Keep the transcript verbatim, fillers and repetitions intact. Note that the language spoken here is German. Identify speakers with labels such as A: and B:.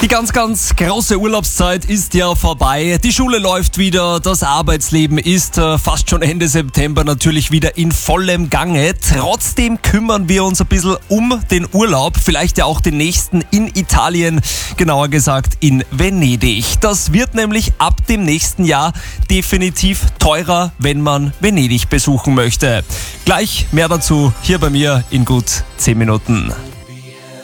A: Die ganz, ganz große Urlaubszeit ist ja vorbei. Die Schule läuft wieder, das Arbeitsleben ist äh, fast schon Ende September natürlich wieder in vollem Gange. Trotzdem kümmern wir uns ein bisschen um den Urlaub, vielleicht ja auch den nächsten in Italien, genauer gesagt in Venedig. Das wird nämlich ab dem nächsten Jahr definitiv teurer, wenn man Venedig besuchen möchte. Gleich mehr dazu hier bei mir in gut zehn Minuten.